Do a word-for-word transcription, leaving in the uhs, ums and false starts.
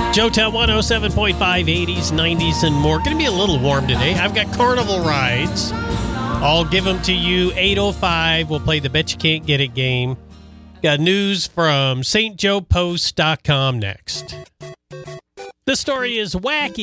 Jotel one oh seven point five, eighties, nineties, and more. Going to be a little warm today. I've got carnival rides. I'll give them to you. eight oh five, we'll play the Bet You Can't Get It game. Got news from S T Joe Post dot com next. The story is wacky.